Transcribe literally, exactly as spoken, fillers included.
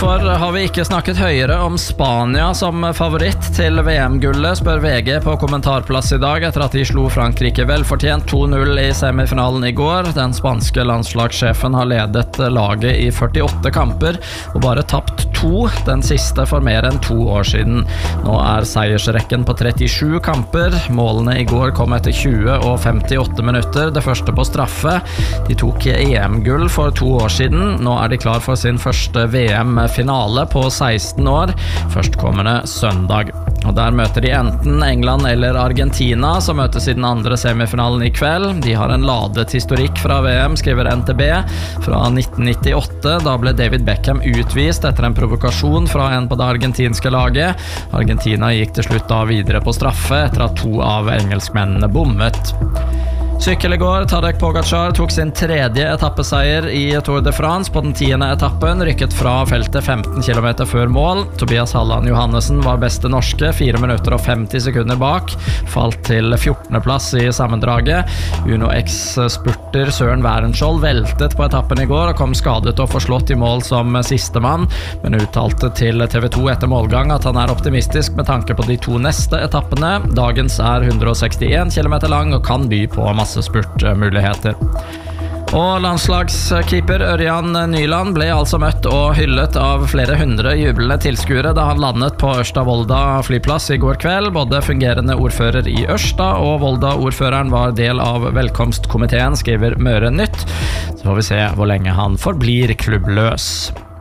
Hvorfor har vi ikke snakket høyere om Spania som favoritt til V M-gullet, spør V G på kommentarplass i dag etter at de slo Frankrike velfortjent to null i semifinalen i går. Den spanske landslagssjefen har ledet laget i førtiåtte kamper og bare tapt to, den siste for mer enn to år siden. Nå er seiersrekken på trettisju kamper. Målene i går kom etter tjue og femtiåtte minutter, det første på straffe. De tok E M-gull for to år siden. Nå er de klar for sin første V M-finale på seksten år, førstkommende søndag. Og der møter de enten England eller Argentina, som møtes i den andre semifinalen i kveld. De har en ladet historikk fra V M, skriver N T B, fra nitten nittiåtte. Da ble David Beckham utvist etter en provokasjon fra en på det argentinske laget. Argentina gikk til slutt da videre på straffe etter at to av engelskmennene bommet. Sykkel i går, Tadej Pogacar tok sin tredje etappeseier i Tour de France på den tiende etappen, rykket fra feltet femten kilometer før mål. Tobias Halland Johannessen var beste norske, fire minutter og femti sekunder bak, falt til fjortende plass i sammendraget. Uno X-spurter Søren Wærenskjold veltet på etappen i går og kom skadet og forslått i mål som sistemann, men uttalte til T V to etter målgang at han er optimistisk med tanke på de to neste etappene. Dagens er hundre og sekstien kilometer lang og kan by på masse spurtmuligheter. Og landslagskeeper Ørjan Nyland ble altså møtt og hyllet av flere hundre jublende tilskuere da han landet på Ørsta-Volda flyplass i går kveld. Både fungerende ordfører i Ørsta og Volda-ordføreren var del av velkomstkomiteen, skriver Møre Nytt. Så får vi se hvor lenge han forblir klubbløs.